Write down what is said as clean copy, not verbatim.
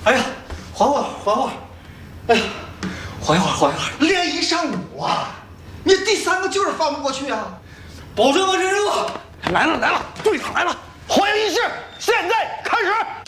哎呀，缓会儿，哎呀，缓一会儿，练一上午啊，你第3个劲儿翻不过去啊！保证完成任务。 来了，队长来了，欢迎仪式现在开始。